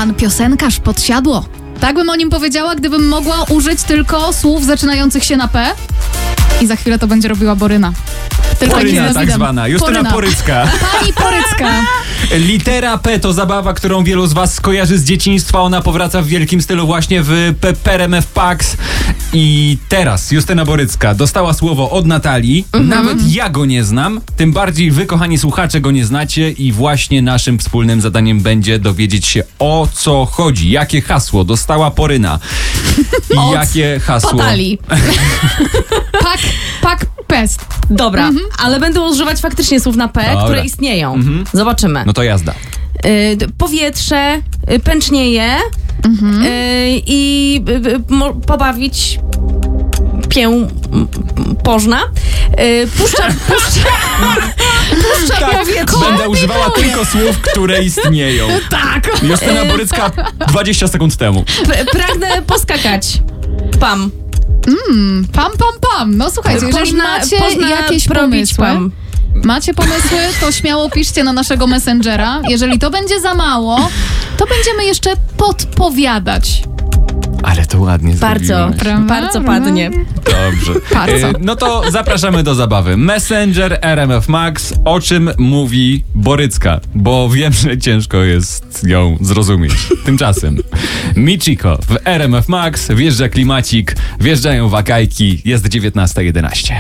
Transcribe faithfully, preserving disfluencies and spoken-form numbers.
pan piosenkarz Podsiadło. Tak bym o nim powiedziała, gdybym mogła użyć tylko słów zaczynających się na P. I za chwilę to będzie robiła Boryna. Tylko Poryna tak zwana, Justyna Poryna. Porycka. Pani Porycka. Litera P to zabawa, którą wielu z was skojarzy z dzieciństwa. Ona powraca w wielkim stylu właśnie w P R M F Pax. I teraz Justyna Borycka dostała słowo od Natalii. Mhm. Nawet ja go nie znam, tym bardziej wy, kochani słuchacze, go nie znacie i właśnie naszym wspólnym zadaniem będzie dowiedzieć się, o co chodzi. Jakie hasło dostała Poryna i Od jakie hasło... Natalii. Pak, pak, pest. Dobra, mhm. ale będę używać faktycznie słów na P, Dobra. które istnieją. Mhm. Zobaczymy. No to jazda. Y, d- powietrze, y, pęcznieje Mhm. y, i y, y, mo- pobawić pię m, pożna. Y, puszcza, puszcza, puszcza Tak, powietrze. będę używała tylko słów, które istnieją. Tak. Justyna Borycka dwadzieścia sekund temu. P- pragnę poskakać. Pam. Mm, pam, pam, pam. No słuchajcie, jeżeli Pożna- macie pożna jakieś probić, pomysły, pam. macie pomysły, to śmiało piszcie na naszego Messengera. Jeżeli to będzie za mało, to będziemy jeszcze podpowiadać. Ale to ładnie Bardzo, zrobiłaś. Prawda? bardzo padnie. Dobrze. Bardzo. E, no to zapraszamy do zabawy. Messenger R M F Max. O czym mówi Borycka? Bo wiem, że ciężko jest ją zrozumieć. Tymczasem Michiko w R M F Max, wjeżdża klimacik, wjeżdżają wakajki, jest dziewiętnasta jedenaście.